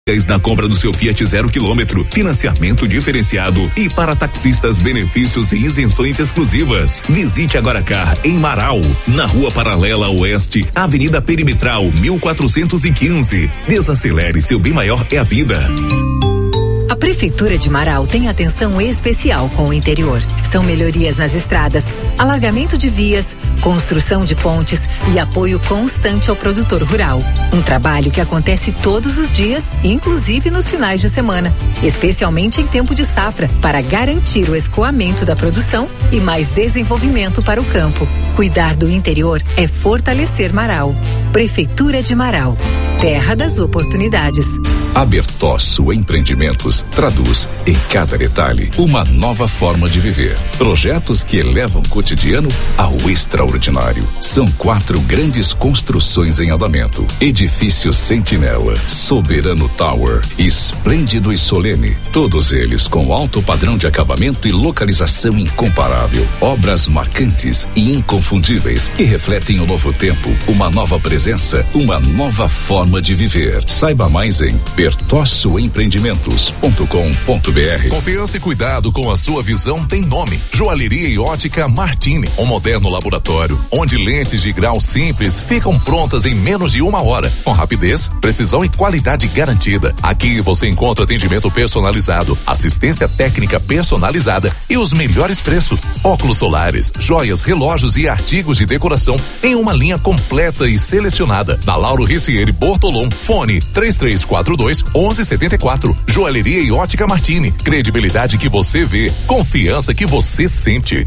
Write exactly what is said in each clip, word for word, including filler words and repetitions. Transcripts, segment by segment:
Na compra do seu Fiat zero quilômetro, financiamento diferenciado e para taxistas benefícios e isenções exclusivas. Visite agora Car em Marau, na Rua Paralela Oeste, Avenida Perimetral mil quatrocentos e quinze. Desacelere, seu bem maior é a vida. A Prefeitura de Marau tem atenção especial com o interior. São melhorias nas estradas, alargamento de vias, construção de pontes e apoio constante ao produtor rural. Um trabalho que acontece todos os dias, inclusive nos finais de semana, especialmente em tempo de safra, para garantir o escoamento da produção e mais desenvolvimento para o campo. Cuidar do interior é fortalecer Marau. Prefeitura de Marau, terra das oportunidades. A Bertosso Empreendimentos traduz em cada detalhe uma nova forma de viver. Projetos que elevam o cotidiano ao extraordinário. São quatro grandes construções em andamento: Edifício Sentinela, Soberano Tower, Esplêndido e Solene. Todos eles com alto padrão de acabamento e localização incomparável. Obras marcantes e inconfundíveis que refletem o novo tempo, uma nova presença, uma nova forma de viver. Saiba mais em bertosso empreendimentos ponto com ponto b r. Confiança e cuidado com a sua visão tem nome: Joalheria e Ótica Martini, um moderno laboratório onde lentes de grau simples ficam prontas em menos de uma hora, com rapidez, precisão e qualidade garantida. Aqui você encontra atendimento personalizado, assistência técnica personalizada e os melhores preços. Óculos solares, joias, relógios e artigos de decoração em uma linha completa e selecionada. Na Lauro Ricieri Bortolom, fone três três quatro dois, onze setenta e quatro. Joalheria e Ótica Martini, credibilidade que você vê, confiança que você sente.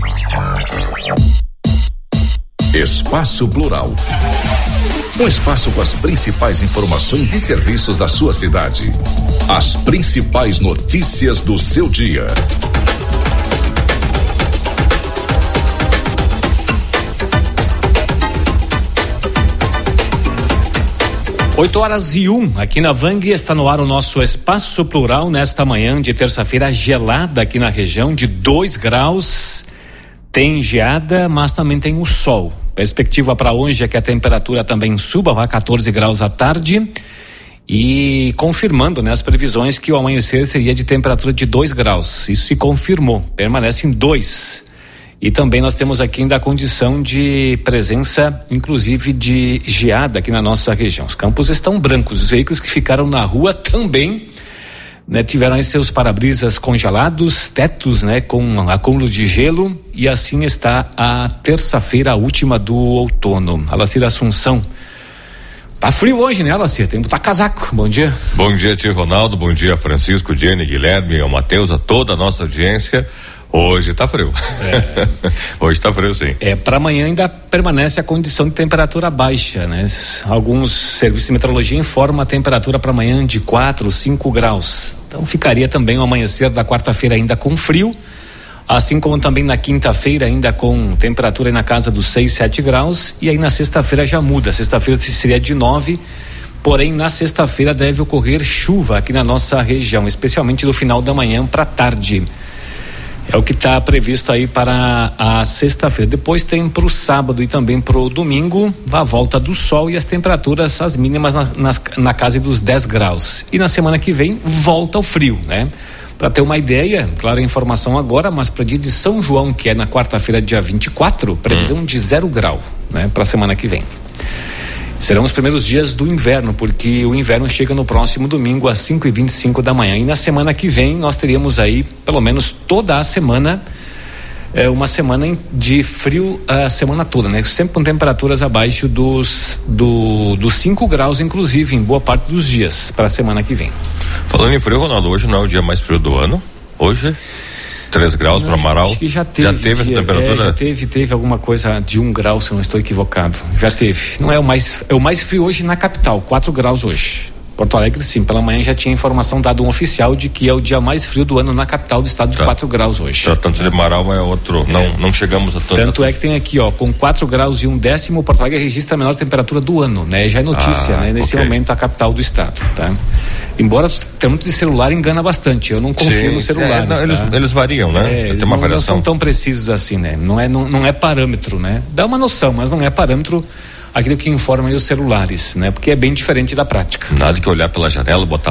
Espaço Plural. Um espaço com as principais informações e serviços da sua cidade. As principais notícias do seu dia. oito horas e um, aqui na Vang, está no ar o nosso Espaço Plural nesta manhã de terça-feira gelada aqui na região, de dois graus. Tem geada, mas também tem o sol. Perspectiva para hoje é que a temperatura também suba, vai quatorze graus à tarde. E confirmando, né, as previsões que o amanhecer seria de temperatura de dois graus. Isso se confirmou, permanece em dois. E também nós temos aqui ainda a condição de presença, inclusive, de geada aqui na nossa região. Os campos estão brancos, os veículos que ficaram na rua também, né, tiveram aí seus para-brisas congelados, tetos, né, com acúmulo de gelo, e assim está a terça-feira, a última do outono. Alacir Assunção. Tá frio hoje, né, Alacir? Tem que botar casaco. Bom dia. Bom dia, tio Ronaldo. Bom dia, Francisco, Jenny, Guilherme, ao Matheus, a toda a nossa audiência. Hoje tá frio. É. Hoje tá frio, sim. É, para amanhã ainda permanece a condição de temperatura baixa, né? Alguns serviços de meteorologia informam a temperatura para amanhã de quatro, cinco graus. Então ficaria também o amanhecer da quarta-feira ainda com frio, assim como também na quinta-feira ainda com temperatura aí na casa dos seis, sete graus, e aí na sexta-feira já muda. Sexta-feira seria de nove, porém na sexta-feira deve ocorrer chuva aqui na nossa região, especialmente do final da manhã para tarde. É o que está previsto aí para a sexta-feira. Depois tem para o sábado e também para o domingo a volta do sol e as temperaturas, as mínimas na, nas, na casa dos dez graus. E na semana que vem volta o frio, né? Para ter uma ideia, claro, a informação agora, mas para dia de São João, que é na quarta-feira, dia vinte e quatro, previsão hum. de zero grau, né? Para a semana que vem. Serão os primeiros dias do inverno, porque o inverno chega no próximo domingo às cinco e vinte e cinco da manhã. E na semana que vem nós teríamos aí, pelo menos toda a semana, é, uma semana de frio a semana toda, né? Sempre com temperaturas abaixo dos do, dos cinco graus, inclusive, em boa parte dos dias, para a semana que vem. Falando em frio, Ronaldo, hoje não é o dia mais frio do ano? Hoje? três graus para Amaral. Acho que já teve, já teve dia, essa temperatura? É, já teve, teve alguma coisa de um grau, se eu não estou equivocado. Já teve. Não é o mais, é o mais frio hoje na capital, quatro graus hoje. Porto Alegre, sim, pela manhã já tinha informação dada um oficial de que é o dia mais frio do ano na capital do estado, de tá. quatro graus hoje. Tá, tanto de Amaral é outro, é. Não, não chegamos a tanto. Tanto é que tem aqui, ó, com quatro graus e um décimo, Porto Alegre registra a menor temperatura do ano, né? Já é notícia, ah, né? Nesse okay. momento a capital do estado, tá? Embora o termômetro de celular engana bastante, eu não confio sim, no celular. É, tá? eles, eles variam, né? É, eles tem uma não, variação. Não são tão precisos assim, né? Não é, não, não é parâmetro, né? Dá uma noção, mas não é parâmetro aquilo que informa aí os celulares, né? Porque é bem diferente da prática. Nada que olhar pela janela, botar